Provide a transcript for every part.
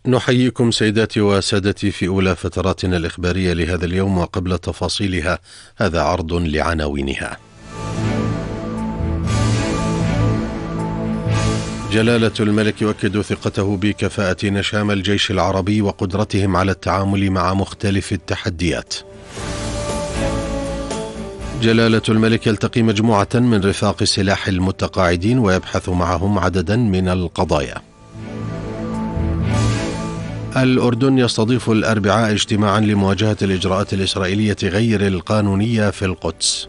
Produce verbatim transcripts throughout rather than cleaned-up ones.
نحييكم سيداتي وسادتي في أولى فتراتنا الإخبارية لهذا اليوم، وقبل تفاصيلها هذا عرض لعناوينها. جلالة الملك يؤكد ثقته بكفاءة نشام الجيش العربي وقدرتهم على التعامل مع مختلف التحديات. جلالة الملك يلتقي مجموعة من رفاق سلاح المتقاعدين ويبحث معهم عددا من القضايا. الأردن يستضيف الأربعاء اجتماعا لمواجهة الإجراءات الإسرائيلية غير القانونية في القدس.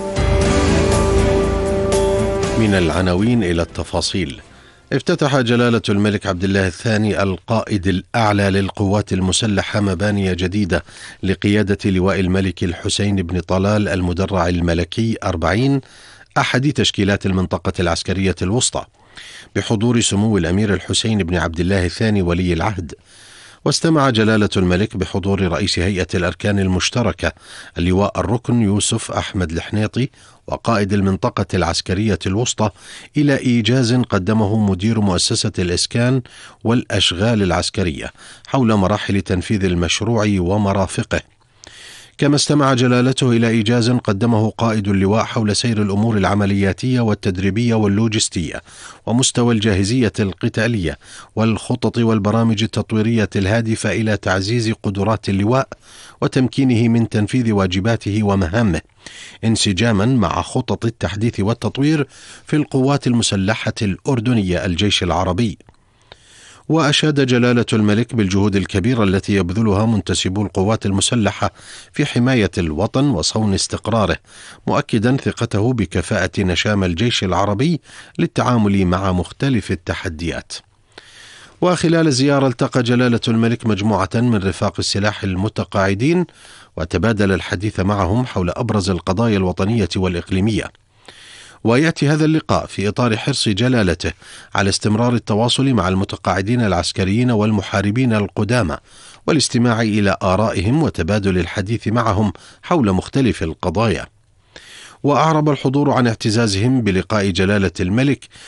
من العناوين إلى التفاصيل. افتتح جلالة الملك عبد الله الثاني القائد الأعلى للقوات المسلحة مباني جديدة لقيادة لواء الملك الحسين بن طلال المدرع الملكي أربعين، أحد تشكيلات المنطقة العسكرية الوسطى، بحضور سمو الأمير الحسين بن عبد الله الثاني ولي العهد. واستمع جلالة الملك بحضور رئيس هيئة الأركان المشتركة اللواء الركن يوسف أحمد الحنيطي وقائد المنطقة العسكرية الوسطى إلى إيجاز قدمه مدير مؤسسة الإسكان والأشغال العسكرية حول مراحل تنفيذ المشروع ومرافقه. كما استمع جلالته إلى إيجاز قدمه قائد اللواء حول سير الأمور العملياتية والتدريبية واللوجستية ومستوى الجاهزية القتالية والخطط والبرامج التطويرية الهادفة إلى تعزيز قدرات اللواء وتمكينه من تنفيذ واجباته ومهامه، انسجاما مع خطط التحديث والتطوير في القوات المسلحة الأردنية الجيش العربي. وأشاد جلالة الملك بالجهود الكبيرة التي يبذلها منتسبو القوات المسلحة في حماية الوطن وصون استقراره، مؤكدا ثقته بكفاءة نشام الجيش العربي للتعامل مع مختلف التحديات. وخلال الزيارة التقى جلالة الملك مجموعة من رفاق السلاح المتقاعدين وتبادل الحديث معهم حول أبرز القضايا الوطنية والإقليمية. ويأتي هذا اللقاء في إطار حرص جلالته على استمرار التواصل مع المتقاعدين العسكريين والمحاربين القدامى والاستماع إلى آرائهم وتبادل الحديث معهم حول مختلف القضايا. وأعرب الحضور عن اعتزازهم بلقاء جلالة الملك